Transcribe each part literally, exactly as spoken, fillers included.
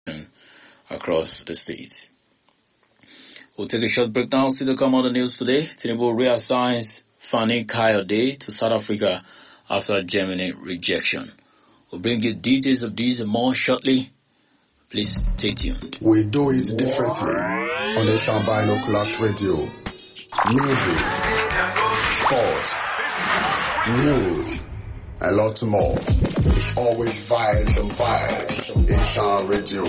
across the state. We'll take a short break now. Still to come on the news today. Tinubu reassigns Fani Kayode to South Africa after Germany rejection. We'll bring you details of these and more shortly. Please stay tuned. We do it differently on the Sound Binoculars Radio. Music, sport, news, a lot more. It's always vibes and vibes in Sound Radio.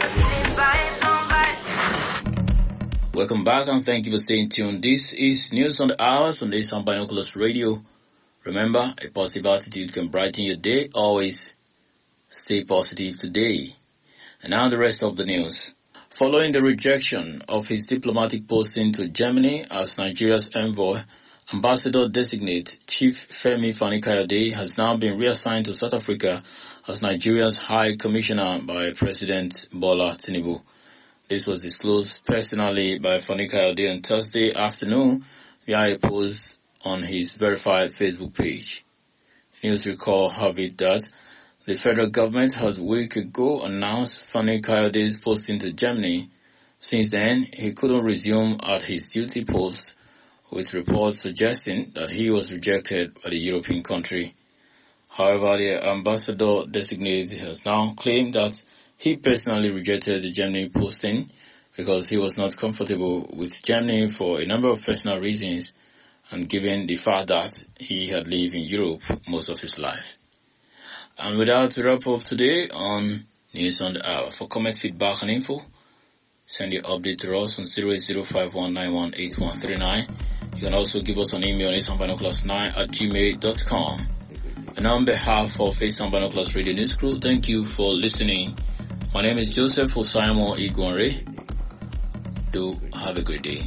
Welcome back and thank you for staying tuned. This is News on the Hours on the Sound Binoculars Radio. Remember, a positive attitude can brighten your day. Always stay positive today. And now the rest of the news. Following the rejection of his diplomatic posting to Germany as Nigeria's envoy, Ambassador-designate Chief Femi Fani-Kayode has now been reassigned to South Africa as Nigeria's High Commissioner by President Bola Tinubu. This was disclosed personally by Fani-Kayode on Thursday afternoon via a post on his verified Facebook page. News recall have it that the federal government has a week ago announced Fani-Kayode's posting to Germany. Since then, he couldn't resume at his duty post, with reports suggesting that he was rejected by the European country. However, the ambassador-designate has now claimed that he personally rejected the Germany posting because he was not comfortable with Germany for a number of personal reasons and given the fact that he had lived in Europe most of his life. And with that, we wrap up today on News on the Hour. For comment, feedback, and info, send your update to us on zero eight zero five one nine one eight one three nine. You can also give us an email on asoundbinoculars nine at gmail dot com. And on behalf of Asound Binoculars Radio News Crew, thank you for listening. My name is Joseph Osaimo Igwanre. Do have a great day.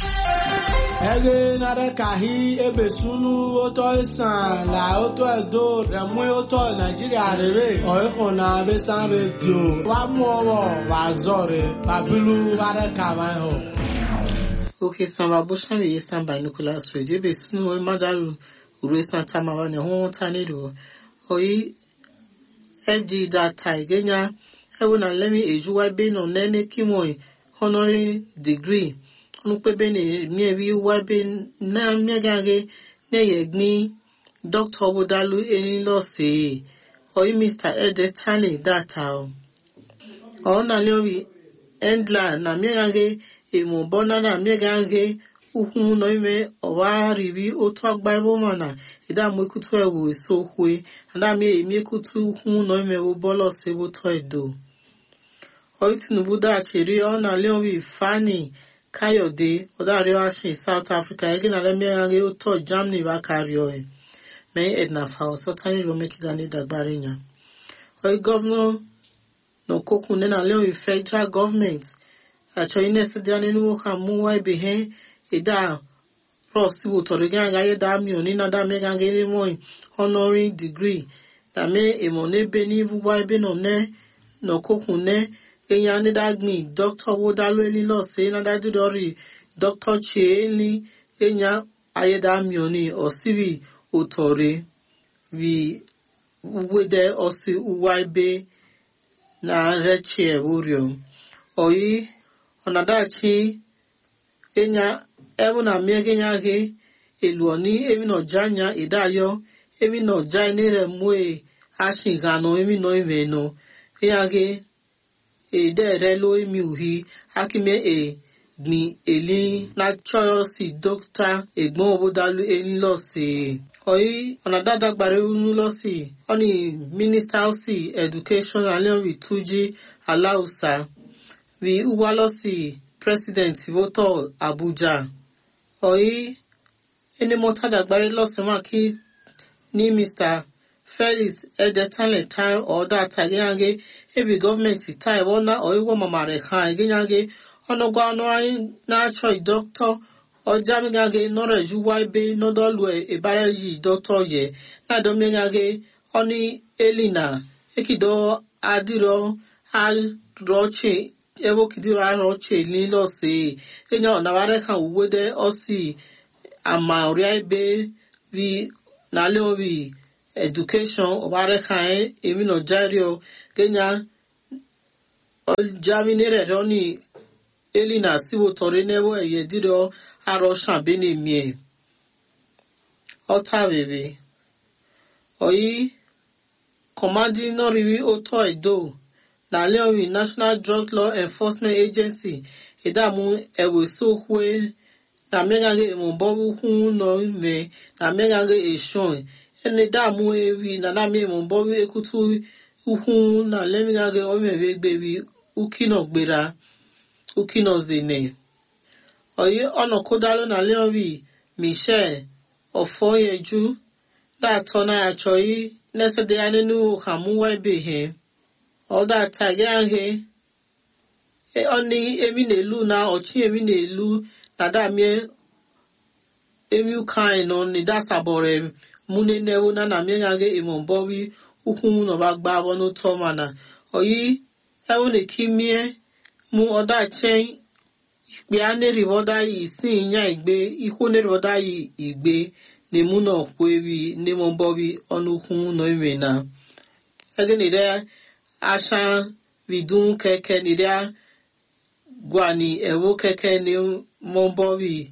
Ege nare kahi ebe sunu oto isan la oto edo remu oto Nigeria rebe oiko na be san radio wa mu owo wa zore babilu ware kawan ho. Okay, Samba Bushan is Sound Binoculars Radio. Be sunu madaru ure santa mawa ne ho tanedo. Oyi F D data igenya ewu na lemi ejuwa be no nene kimoi honorary degree. Nukpebe ne miewi wabe na miagage ne yegni Doctor Obodalu eni lo se oyi Mister Ede Tani data o o na lewi endla na miagage emo bona na miagage uhu no ime owa ribi oto agbaibo mana ida mo ikutu ewu so hwe anda mi emi ikutu uhu no ime wo bolo se wo to edo oyi Tinubu da chiri o na lewi Fani Kayode odario ashi South Africa again na lemiage uto Germany ba carry e me edna fa so tani ro make gani dagbare nya o governor no koku ne na le federal government acho ines diane ni wo ka mu wa be he ida ro si wo to ga ga ye da mi oni na da me ga ge ni mo honorary degree da me e mo ne be ni bu wa be no ne no koku ne Kenya ni dagmi Doctor Obodalu eni lo se na dadu dori Doctor Cheni Kenya ayeda mioni osiwi otore vi wede osi uwaibe na reche urio oyi onadachi Kenya ebu na mie Kenya ge eluoni ebi no janya idayo ebi no jani re mwe ashigano ebi no imeno Kenya ge e dere lo imi uhi akime e ni eli na choyo si Doctor Egbon Obodalu eni lo si oyi onadada gbare unu lo si oni Minister si Education Aleon Tuji Alausa vi uwa lo si President voto Abuja oyi ene motada gbare lo si maki ni Mister Felix Edetale time or that again every government time ona or iwo mamare kan again onogwa no ai na choi doctor o jamigage no reju waibe no dolu e baraji doctor ye na domigage oni Elina ekido adiro al roche ewo kidiro al roche ni lo se enya na ware kan uwede osi ama oriaibe vi na leovi education obare kan emi no jario Kenya Jaminere Roni Elina Siwo Torenewo Yediro Aro Shambini Mie. Otaveve. Oyi Commanding Noriwi Oto Edo. Na Leon National Drug Law Enforcement Agency. Edamu Eweso Hwe. Na Megage Mumbobu Hun no me. Na Megage Eshon. Ene damu evi na na me Mumbobu Ekutu Uhun na Lemigage Omeve Baby. Ukino gbera ukino zene oyi ono kodalo na leonvi Michelle Ofoyeju da tona achoi nese de anenu hamuwa behe all that tagange e oni emi nelu na ochi emi nelu na da mie emi kind on ni da sabore mune newu na na mie ngage imombowi ukun no bagba wono tomana oyi ewo ne kimie mu oda chen pe aneri oda yi sin yan igbe iku ne oda yi igbe ne mu no kwewi ne mo bobi onukun no ime na ege ni de ashan vidun keke ni de gwani ewo keke ne mo bobi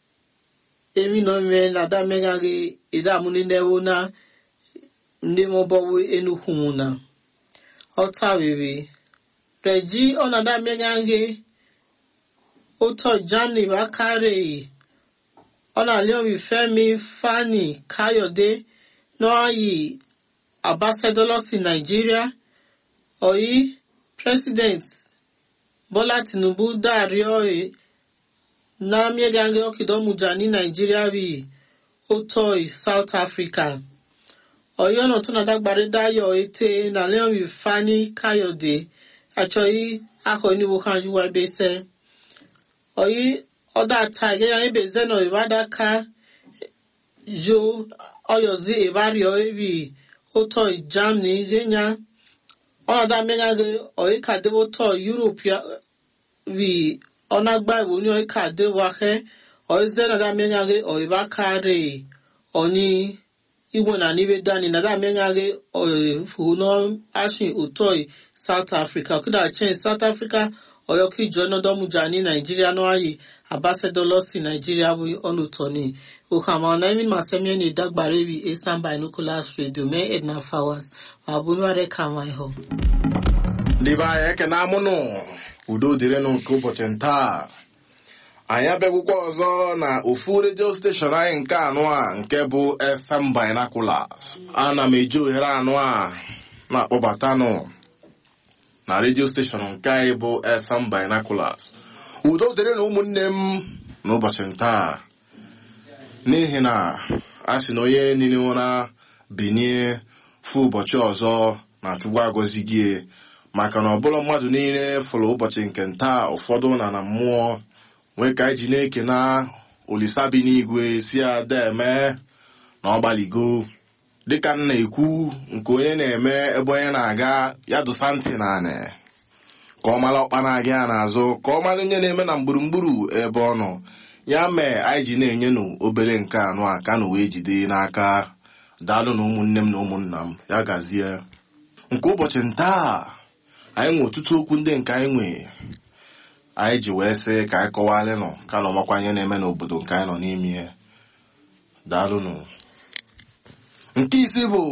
emi no me na da mega ge ida mu ni newo na ne mo bobi enukun na ota wewe Reji onada menyange Oto Jani Wakare Ona Leomi Femi Fani Kayode Noayi Ambassadors in Nigeria Oyi President Bola Tinubu Dario Na menyange Okidomu Jani Nigeria bi Oto South Africa Oyi ono tuna dagbare dayo ete na Leomi Fani Kayode Actually, I can't even find you what they say. Or you, or that time, I be then or rather car, you, or your Z, vario, evi, auto, Germany, Genya, or that mega, or a cade to Europe, we, on a Bible, you card de wahe, or is there another mega, or a carre, only. Iwo na niwe dani na da mengage who no ashin utoi South Africa kuda change South Africa oyoki jono domu jani Nigeria no ayi ambassador lost in Nigeria we onutoni ukama na imi masemye ni dagbarewi Eastern Binoculars Radio me Edna Fowers abunwa reka mai ho Ndiba eke na amuno udo dire no ụbọchị ntaa anyị abịagwụkwa ọzọ na ofu radio station anyị nke anụ a nke bụ Eastern Binoculars. Ana m eji ohere anụ a na-akpọbatanụ na radio station nke anyị bụ Eastern Binoculars. Udo dịrị na ụmụnne m n'ụbọchị ntaa n'ihi na a sị na onye niile ụra binie fụ ụbọchị ọzọ na Chukwu agọzi gị maka na ọbụla mmadụ niile fụrụ ụbọchị nke ntaa ụfọdụ na na mmụọ nwee ka iji na-eke na Olisa bi n'igwe si ada eme na ọgbaligo dịka nna ekwu nke onye na-eme ebe onye na-aga ya dụsa ntị naanị ka ọ mara ọkpa na-aga ya n'azụ ka ọ mara onye na-eme na gburugburu ebe ọ nọ ya mee anyị ji na-enye nụ obere nke anụ a ka na wee jide n'aka daalụ na ụmụnne m na ụmụnna m ya gazie nke ụbọchị ntaa anyị nwe ọtụtụ okwu ndị nke anyị nwe anyị ji wee sị ka anyị kọwalị nọ ka na ọmakwanye na-eme n'obodo nke anyị nọ n'ime daalụnụ. Nke isi bụ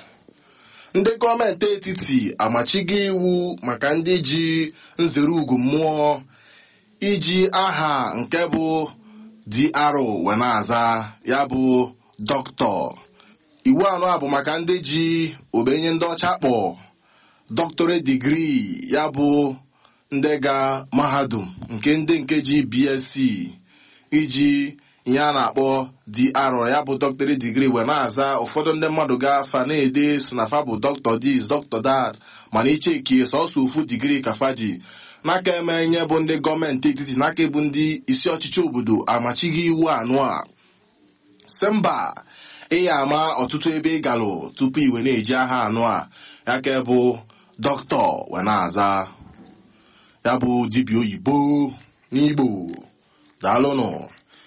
ndị gọọmenti etiti amachigo iwu maka ndị ji nzere ugwu mmụọ iji aha nke bụ D R wee na-aza ya bụ dọkịta. Iwu anọ a bụ maka ndị ji obenye ndị ọcha kpọ doctorate degree ya bụ ndị ga mahadum nke ndị nke ji B S c iji ihe a na-akpọ D R ya bụ doctorate degree wee na-aza ụfọdụ ndị mmadụ ga-afa na-ede so na fa bụ doctor this doctor that mana ichekie sọsọ ofu degree ka fa ji n'aka eme nye bụ ndị gọọmenti etiti n'aka bụ ndị isi ọchịchị obodo amachighị iwu anụ a si mba ịya ama ọtụtụ ebe ị galụ tupu iwe na-eji aha anụ a ya ka bụ dọkịta wee na-aza ya bụ dibịa oyibo n'Igbo daalụnụ.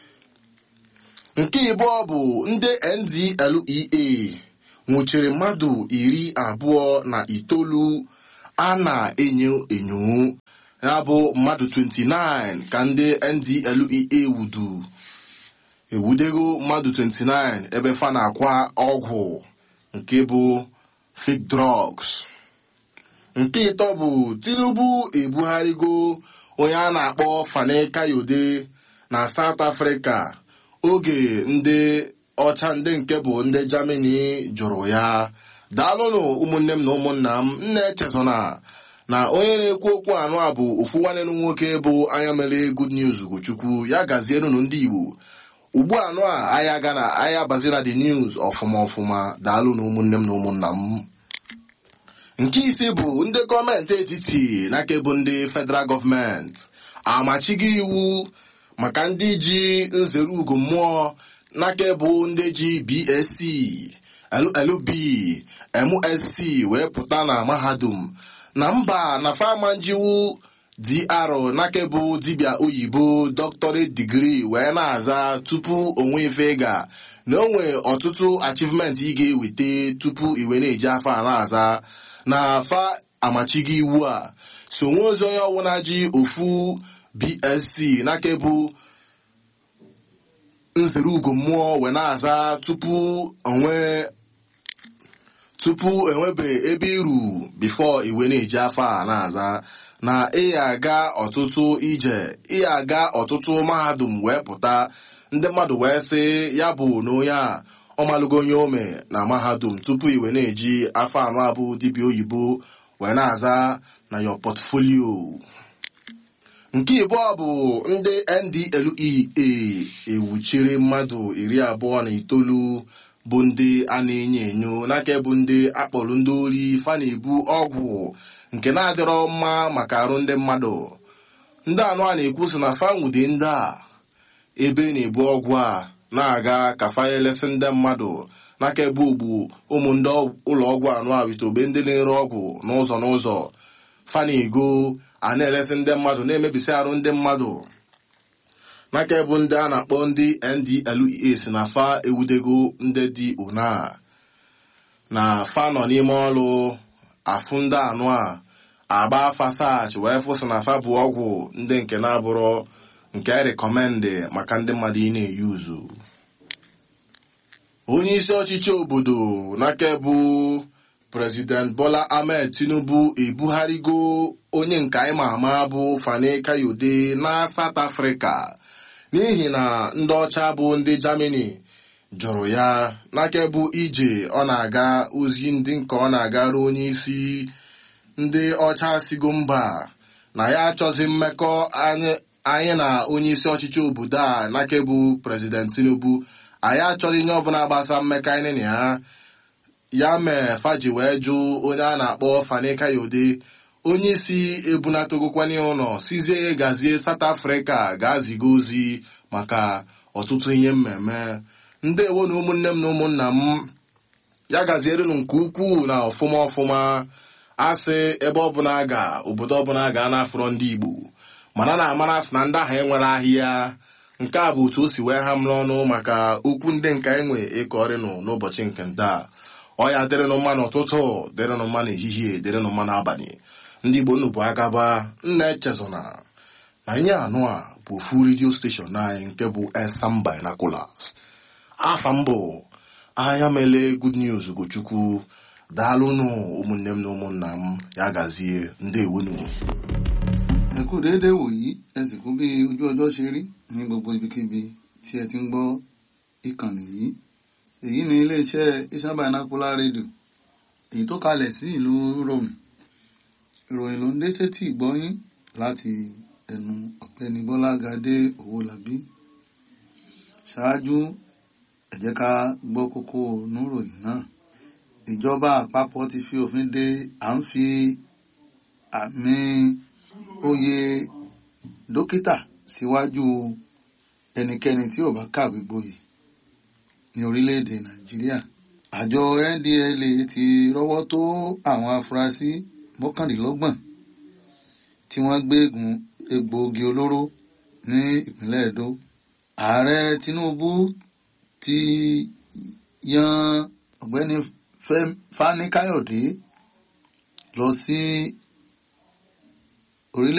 Nke ịbụọ bụ ndị N D L E A nwụchiri mmadụ iri abụọ na itoolu a na-enyo enyo ya bụ mmadụ twenty-nine ka ndị N D L E A wudu ewudego mmadụ twenty-nine ebe fa na-akwa ọgwụ nke bụ fake drugs. Nke ịtọ bụ Tinubu ebugharịgo onye a na-akpọ Fani Kayode na South Africa oge ndị ọcha ndị nke bụ ndị Germany jụrụ ya. Daalụnụ ụmụnne m na ụmụnna m, nne echezona na onye na-ekwu okwu anụ a bụ ofu nwanne nwoke bụ anya mere Good News Ugochukwu, ya gazienụ ndị Igbo. Ugbu anụ a anya ga na anya bazina the news ọfụma ọfụma. Daalụnụ ụmụnne m na ụmụnna m. Nke ise bụ ndị gọọmenti etiti n'aka bụ ndị federal gọọmenti amachigo iwu maka ndị ji nzere ugo mmụọ n'aka bụ ndị ji B S c, L L B, M S c wee pụta na mahadum na mba na fama njiwu D R n'aka bụ dibịa oyibo doctorate degree wee na-aza tupu onwe ife ga na onwe ọtụtụ achievement ị ga-eweta tupu iwe na-eji afọ a na-aza na afa amachigo iwu a. So nwe ozi onye ọwụna ji ofu B S c n'aka bụ nzere ugo mmụọ wee na-aza tupu onwe tupu enwebe ebe iru before iwe na-eji afọ a na-aza na ị aga ọtụtụ ije ị aga ọtụtụ mahadum wee pụta ndị mmadụ wee sị ya bụ na onye a ọmalụgo onye ome na mahadum tupu iwe na-eji afọ anọ abụ dibịa oyibo wee na-aza na your portfolio. Nke ịbụọ bụ ndị N D L E A ewuchiri mmadụ iri abụọ na itoolu bụ ndị a na-enyo enyo n'aka bụ ndị akpọrọ ndị ori fa na-ebu ọgwụ nke na-adịrọ mma maka arụ ndị mmadụ. Ndị anụ a na-ekwu sị na fa nwude ndị a ebe na-ebu ọgwụ a na-aga ka fa elesi ndị mmadụ n'aka ebe ogbu ụmụ ndị ụlọ ọgwụ anụ a wite ogbe ndị na-ere ọgwụ n'ụzọ n'ụzọ fa na-ego a na-elesi ndị mmadụ na-emebisi arụ ndị mmadụ n'aka ebu ndị a na-akpọ ndị N D L E A si na fa ewudego ndị dị ona na fa nọ n'ime ọrụ afụ ndị anụ a agba afa sach wee fụsị na fa bụ ọgwụ ndị nke na-abụrụ nke rekọmendị maka ndị mmadụ ị na-eyuzu. Onye isi ọchịchị obodo n'aka bụ President Bola Ahmed Tinubu ebugharịgo onye nke anyị ma ama bụ Fani Kayode na South Africa n'ihi na ndị ọcha bụ ndị Germany jụrụ ya n'aka bụ ije ọ na-aga ozi ndị nke ọ na-agaru onye isi ndị ọcha sigo mba na ya achọzi mmekọ anyị na onye isi ọchịchị obodo a n'aka bụ President Tinubu anyị achọghị ihe ọbụla gbasa mmekọ anyị na ya ya mee faji wee jụ onye a na-akpọ Fani Kayode onye isi ebunatogokwana ụlọ sizie gazie South Africa ga-aziga ozi maka ọtụtụ ihe mmemme. Ndewo na ụmụnne m na ụmụnna m, ya gazierenụ nke ukwuu na ọfụma ọfụma. Asị ebe ọbụla ga obodo ọbụla ga na-afụrọ ndị Igbo mana na-amara sị na ndị ahụ enwere ahịa. Nke a bụ otu o si wee ha m n'ọnụ maka okwu ndị nke enwe ịkọrịnụ n'ụbọchị nke nta. Ọ ya dịrịnụ mma n'ụtụtụ, dịrịnụ mma n'ehihie, dịrịnụ mma n'abalị. Ndị Igbo nnụ bụ agaba nna echezona na ihe anụ a bụ ofu redio steshọn anyị nke bụ Esan Binoculars. Afa mbụ anya mele Good News Ugochukwu. Daalụnụ ụmụnne m na ụmụnna m, ya gazie. Ndewonu. Ẹ kú déédéé wòyí, ẹ sì kú bí ojú ọjọ́ ṣe rí ní gbogbo ibikíbi tí ẹ ti ń gbọ́ ìkànnì yìí. Èyí ni iléeṣẹ́ Esan Binocular rédíò èyí tó kalẹ̀ sí ìlú Rome. Ìròyìn ló ń dé sétí ìgbọ́yín láti ẹnu ọ̀gbẹ́ni Bọ́lágadé Owólabí. Ṣáájú ẹ jẹ́ ká gbọ́ kókó oníròyìn náà. Ìjọba àpapọ̀ ti fi òfin de à ń fi àmì oyè dókítà síwájú ẹnikẹ́ni tí ò bá kàwé gboyè ní orílẹ̀-èdè Nàìjíríà. Àjọ N D L E A ti rọ́wọ́ tó àwọn afurasí mọ́kàndínlọ́gbọ̀n tí wọ́n gbégun egbòogi olóró ní ìpínlẹ̀ Edo. Ààrẹ Tinubu ti yan ọ̀gbẹ́ni Fani Kayode lọ sí